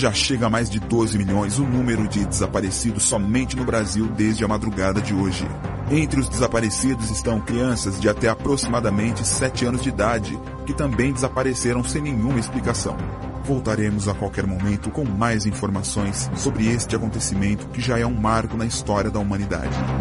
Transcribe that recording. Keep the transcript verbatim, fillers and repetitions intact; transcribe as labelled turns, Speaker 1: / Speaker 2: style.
Speaker 1: Já chega a mais de doze milhões o número de desaparecidos somente no Brasil desde a madrugada de hoje. Entre os desaparecidos estão crianças de até aproximadamente sete anos de idade, que também desapareceram sem nenhuma explicação. Voltaremos a qualquer momento com mais informações sobre este acontecimento que já é um marco na história da humanidade.